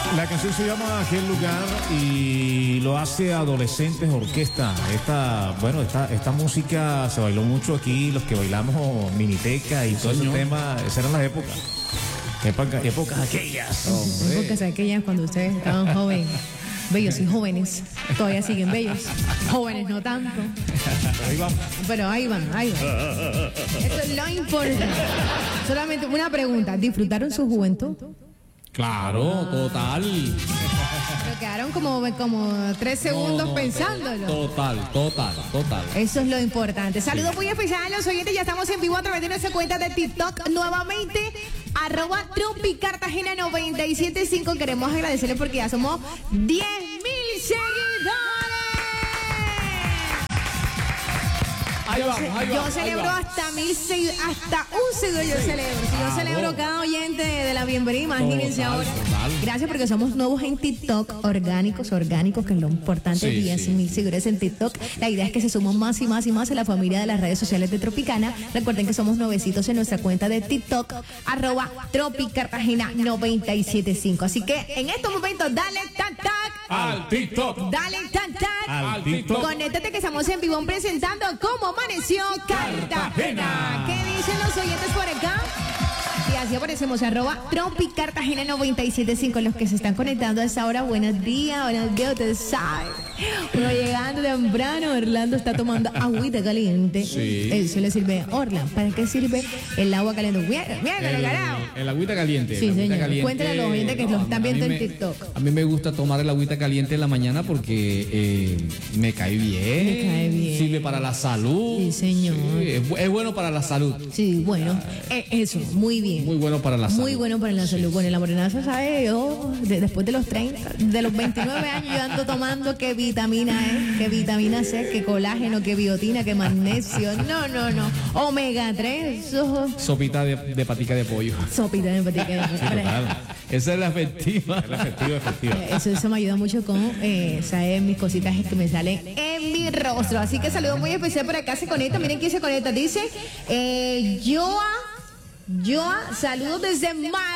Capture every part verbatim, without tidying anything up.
La canción se llama Aquel Lugar y lo hace Adolescentes Orquesta. Esta, bueno, esta, esta música se bailó mucho aquí, los que bailamos Miniteca y todo ese tema, esas eran las épocas. Época, épocas aquellas. Oh, épocas aquellas cuando ustedes estaban jóvenes. Bellos y jóvenes, todavía siguen bellos. Jóvenes no tanto. Pero ahí vamos. Pero ahí van, ahí van. Eso es lo importante. Solamente una pregunta, ¿disfrutaron su juventud? Claro, total. Pero quedaron como, como tres segundos No, no, pensándolo. Total, total, total. Eso es lo importante. Saludos muy especiales a los oyentes. Ya estamos en vivo a través de nuestra cuenta de TikTok nuevamente. Arroba Tropi Cartagena noventa y siete punto cinco. Queremos agradecerle porque ya somos diez mil seguidores. Ahí Yo, vamos, ce- ahí yo vamos, ahí celebro vamos. hasta mil segui- hasta un seguidor yo celebro. Si yo Claro. celebro cada oyente de la bienvenida, imagínense Total, ahora. total. Gracias porque somos nuevos en TikTok, orgánicos, orgánicos, que es lo importante, Sí, diez sí. mil seguidores en TikTok. La idea es que se suman más y más y más a la familia de las redes sociales de Tropicana. Recuerden que somos nuevecitos en nuestra cuenta de TikTok, arroba Tropi Cartagena noventa y siete punto cinco. Así que en estos momentos, dale tac tac. Al TikTok. Dale tac tac. Al TikTok. Conéctate que estamos en vivo presentando cómo amaneció Cartagena. ¿Qué dicen los oyentes por acá? Y así aparecemos, arroba Tropi Cartagena noventa y siete punto cinco. Los que se están conectando a esta hora, buenos días, buenos días, ustedes saben. Uno llegando temprano, Orlando está tomando agüita caliente. Sí. Eso le sirve a Orlando. ¿Para qué sirve el agua caliente? Mira, mira, El, carajo. el agüita caliente. Sí, el agüita señor. caliente. Cuéntale a los oyentes que lo están a mí viendo en me- TikTok. A mí me gusta tomar el agüita caliente en la mañana porque eh, me cae bien. Me cae bien. Sirve para la salud. Sí, señor. Sí, es, bu- es bueno para la salud. Sí, bueno, eh, eso, muy bien. Muy bueno para la salud. Muy bueno para la salud. Bueno, la morenaza sabe, yo de- después de los treinta, de los veintinueve años yo ando tomando que vitamina E, que vitamina C, que colágeno, que biotina, que magnesio. No, no, no. Omega tres, eso, Sopita de, de patica de pollo. sopita de patica. Total. Esa es la efectiva. Es la efectiva, efectiva. Eso, eso me ayuda mucho con, eh, ¿sabes? Mis cositas que me salen en mi rostro. Así que saludo muy especial por acá. Se conecta, miren quién se conecta. Dice, eh, Joa, Joa, saludos desde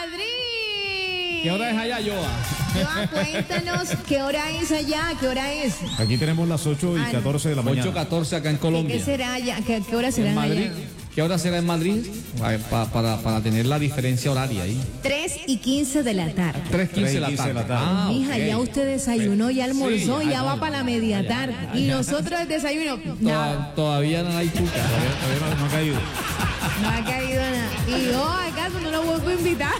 Madrid. ¿Qué hora es allá, Joa? Joa, cuéntanos qué hora es allá, qué hora es. Aquí tenemos las ocho y catorce de la mañana. ocho catorce acá en Colombia. ¿Qué será allá? ¿Qué, qué hora En será Madrid. allá? ¿Qué hora será en Madrid? Ay, pa- para, para tener la diferencia horaria ahí. tres y quince de la tarde. tres quince de la quince de tarde. la tarde. Ah, Mija, ok. ya usted desayunó, ya almorzó, Sí, ya ah, va no, para la ya, media ya, tarde. ya, Y ya. nosotros el desayuno, nada, Toda- Todavía no hay puta. Todavía, todavía no, no ha caído. no ha caído nada. Y yo, ¿acaso no lo vuelvo a invitar?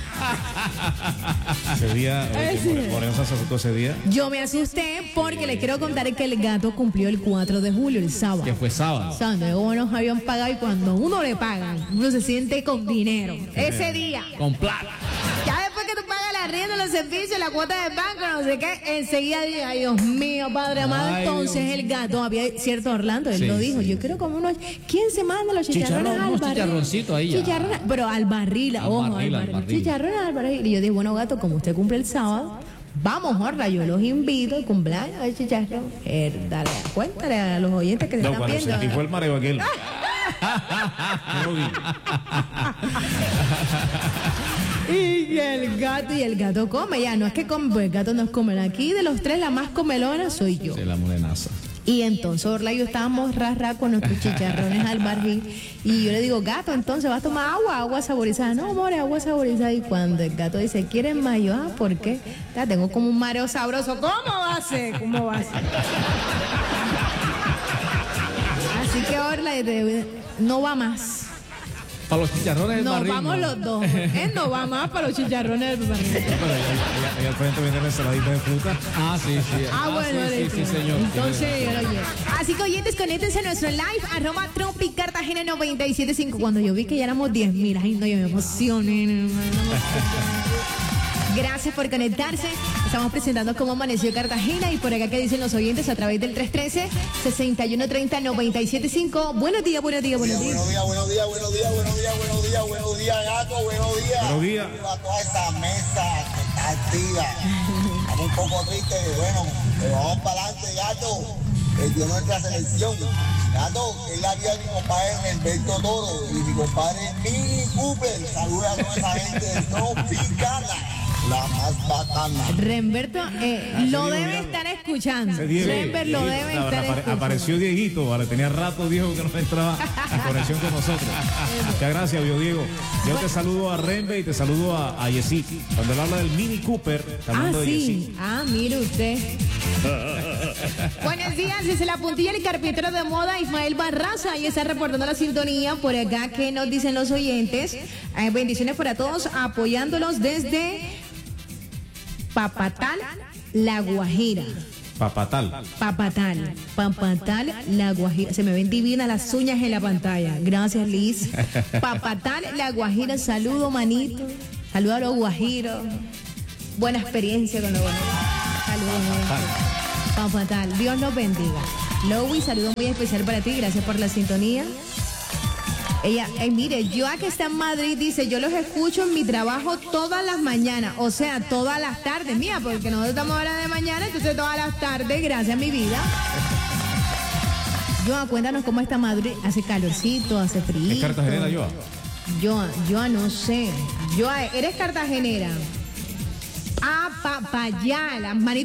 Ese día, eh, que More- Moreno se asustó ese día. Yo me asusté porque les quiero contar que el gato cumplió el cuatro de julio, el sábado. Que fue sábado. Sábado, luego nos habían pagado y cuando uno le pagan, uno se siente con dinero. Ese día, Con plata. ya después que tú pagas la renta, los servicios, la cuota de banco, no sé qué, enseguida diga, ay Dios mío, padre amado. Ay, Entonces Dios el gato, había cierto Orlando, él Sí, lo dijo, sí. yo quiero como unos, ¿quién se manda los chicharrones Chicharrón, al unos barril? chicharroncitos ahí ya. Chicharrones, pero al barril, Al ojo, barril, al al barril. barril. Chicharrones al barril. Y yo dije, bueno gato, como usted cumple el sábado, vamos, Jorla, yo los invito al cumpleaños de chicharrón. Eh, dale, cuéntale a los oyentes que se No, están cuando viendo. sentí fue el mareo aquel. Yo lo vi. Y el gato, y el gato come, ya, no es que come, pues el gato no come. Aquí de los tres, la más comelona soy yo. De la morenaza. Y entonces Orla y yo estábamos ras ras con nuestros chicharrones al barril. Y yo le digo, gato, entonces vas a tomar agua, agua saborizada. No, amor, agua saborizada. Y cuando el gato dice, ¿quieres más? Yo, ah, ¿por qué? Ya tengo como un mareo sabroso. ¿Cómo va a ser? ¿Cómo va a ser? Así que Orla de- no va más. Para los chicharrones del Nos barril. vamos no. los dos. Él no va más para los chicharrones del barril. No, pero ahí, ahí- ahí al frente viene la ensaladita de fruta. Ah, sí, sí. Ah, bueno, sí, sí, sí, listo. señor. Entonces, yo lo llevo. Así que oyentes, conéctense a nuestro live, arroba Tropi Cartagena noventa y siete punto cinco. Cuando yo vi que ya éramos diez mil, ay no, yo me emocioné. no, no, no. Gracias por conectarse. Estamos presentando cómo amaneció Cartagena y por acá que dicen los oyentes a través del tres uno tres, seis uno tres cero, nueve siete cinco. Buenos días, buenos días, buenos días. Buenos días, buenos días, buenos días, buenos días, buenos días, buenos días, gato, buenos días. Buenos días. A toda esa mesa que está activa. Estamos un poco tristes, bueno, pero vamos para adelante, gato. El dio nuestra selección. Gato, es la vida de mi compadre Alberto Toro y mi compadre Mini Cooper. Saluda a toda esa gente de Tropicana, la más más bacana. Remberto eh, lo debe estar escuchando. Rember lo debe estar apare, escuchando. Apareció Dieguito, vale, tenía rato Diego que no entraba en conexión con nosotros. Muchas gracias, Bio Diego. Yo te saludo a Rembe y te saludo a, a Yesí. Cuando él habla del Mini Cooper, está Ah, hablando de sí. Yesí. Ah, mire usted. Buenos días, desde la puntilla del carpintero de moda, Ismael Barraza, y está reportando la sintonía por acá que nos dicen los oyentes. Eh, bendiciones para todos, apoyándolos desde Papatal, La Guajira. Papatal. Papatal, Papatal, La Guajira. Se me ven divinas las uñas en la pantalla. Gracias, Liz. Papatal, La Guajira. Saludo, manito. Saludo a los guajiros. Buena experiencia con los guajiros. Saludos, manito. Papatal, Dios los bendiga. Lowy, saludo muy especial para ti. Gracias por la sintonía. Ella, eh, mire, yo aquí está en Madrid, dice, yo los escucho en mi trabajo todas las mañanas, o sea, todas las tardes, mía, porque nosotros estamos ahora de mañana, entonces todas las tardes, gracias mi vida. Joa, cuéntanos cómo está Madrid, hace calorcito, hace frío. ¿Es cartagenera, Joa? Joa, Joa, no sé. Joa, ¿eres cartagenera? Ah, pa, pa allá, las manitas.